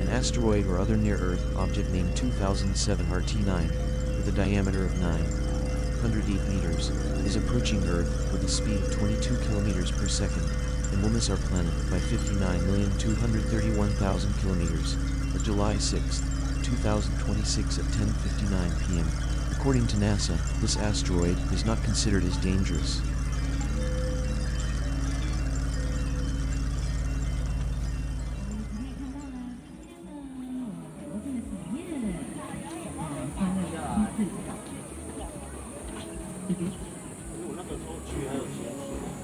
asteroid or other near-Earth object named 2007 RT9, with a diameter of 908 meters, is approaching Earth with a speed of 22 kilometers per second, and will miss our planet by 59,231,000 kilometers, on July 6, 2026 at 10:59 p.m. According to NASA, this asteroid is not considered as dangerous,